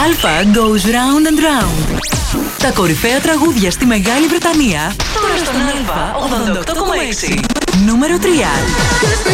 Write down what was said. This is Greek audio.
Alpha goes round and round. Τα κορυφαία τραγούδια στη Μεγάλη Βρετανία τώρα στον Alpha 88,6. Νούμερο 3.